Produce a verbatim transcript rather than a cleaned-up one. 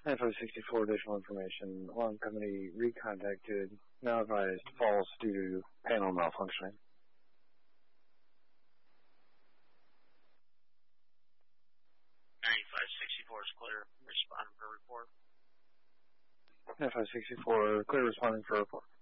ninety-five sixty-four, additional information. Alarm company recontacted. Now advised false due to panel malfunctioning. ninety-five sixty-four is clear. Respond for report. ninety-five sixty-four, clear responding for report.